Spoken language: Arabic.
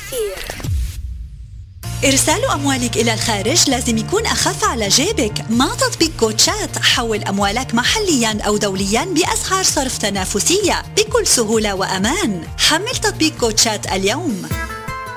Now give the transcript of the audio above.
كثير. إرسال أموالك إلى الخارج لازم يكون أخف على جيبك. مع تطبيق كوتشات حول أموالك محلياً أو دولياً بأسعار صرف تنافسية بكل سهولة وأمان. حمل تطبيق كوتشات اليوم.